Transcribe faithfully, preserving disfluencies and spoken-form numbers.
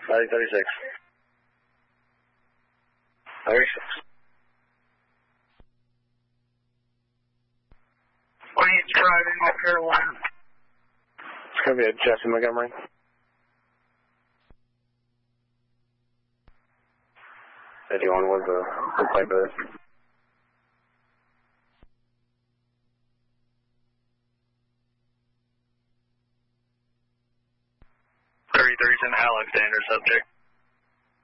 ninety thirty-six. thirty-six. What are you driving, North Carolina? It's going to be a Jesse Montgomery. fifty-one was the complaint for this. thirty-three is an Alexander subject.